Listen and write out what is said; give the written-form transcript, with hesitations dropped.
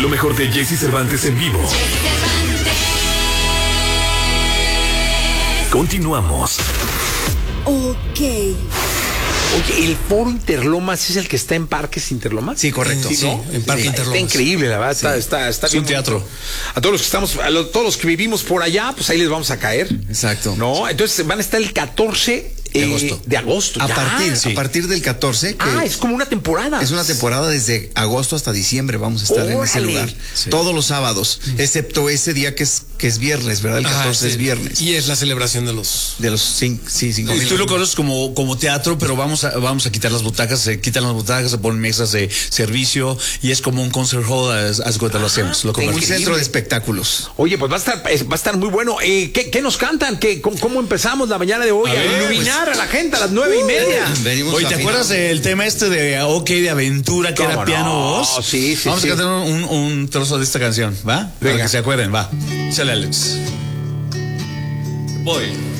Lo mejor de Jesse Cervantes en vivo. Continuamos. Ok. Oye, ¿el Foro Interlomas es el que está en Parques Interlomas? Sí, correcto. Sí, ¿no? En Parque Interlomas. Está increíble, la verdad. Sí. Está Es bien un teatro. bonito. A todos los que estamos, todos los que vivimos por allá, pues ahí les vamos a caer. Exacto. ¿No? Entonces van a estar el 14 de agosto. A Ya. partir del 14. Que Es como una temporada. es una temporada desde agosto hasta diciembre. Vamos a estar en ese ¡Órale! lugar. Sí. Todos los sábados, excepto ese día que es viernes, ¿verdad? El 14 es viernes. Y es la celebración de los... De los 5 Tú lo conoces como teatro, pero vamos a quitar las butacas, se quitan las butacas, se ponen mesas de servicio y es como un concert hall, haz cuenta, lo hacemos. Lo en un convertimos. centro de espectáculos. Oye, pues va a estar muy bueno. ¿Qué nos cantan? ¿Cómo empezamos la mañana de hoy a, iluminar a la gente a las 9:30? Venimos Oye, ¿te acuerdas del tema de OK de aventura que ¿Cómo era piano no? voz? Sí. Vamos a cantar un trozo de esta canción, ¿va? Para Venga. que se acuerden, va. Échale, Alex. Voy.